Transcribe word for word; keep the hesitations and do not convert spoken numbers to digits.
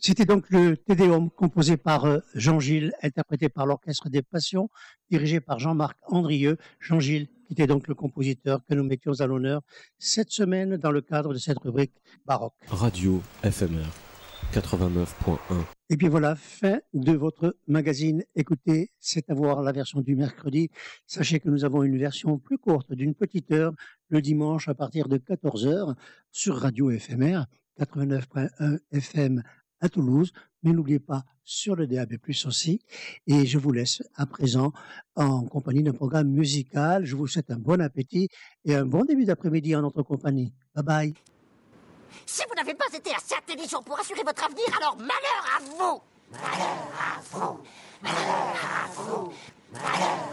C'était donc le Te Deum composé par euh, Jean Gilles, interprété par l'Orchestre des Passions, dirigé par Jean-Marc Andrieux. Jean Gilles, qui était donc le compositeur que nous mettions à l'honneur cette semaine dans le cadre de cette rubrique baroque. Radio F M R quatre-vingt-neuf point un. Et bien voilà, fin de votre magazine. Écoutez, c'est à voir la version du mercredi. Sachez que nous avons une version plus courte d'une petite heure le dimanche à partir de quatorze heures sur Radio F M R quatre-vingt-neuf point un F M à Toulouse, mais n'oubliez pas sur le D A B plus, aussi. Et je vous laisse à présent en compagnie d'un programme musical. Je vous souhaite un bon appétit et un bon début d'après-midi en notre compagnie. Bye bye. Si vous n'avez pas été assez intelligent pour assurer votre avenir, alors malheur à vous! Malheur à vous! Malheur à vous! Malheur